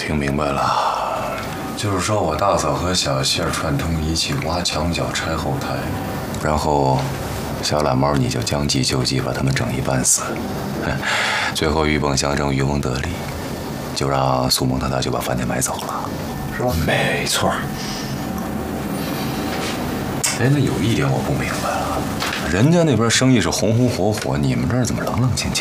听明白了，就是说我大嫂和小谢串通一气，挖墙脚、拆后台，然后小懒猫你就将计就计，把他们整一半死，最后鹬蚌相争，渔翁得利，就让苏蒙他大就把饭店买走了，是吧？ 没错。 哎，那有一点我不明白了，人家那边生意是红红火火，你们这儿怎么冷冷清清